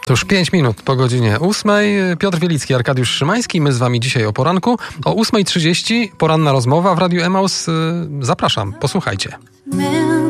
To już 5 minut po godzinie 8. Piotr Wielicki, Arkadiusz Szymański. My z wami dzisiaj o poranku. O 8:30 poranna rozmowa w Radiu Emaus. Zapraszam, posłuchajcie.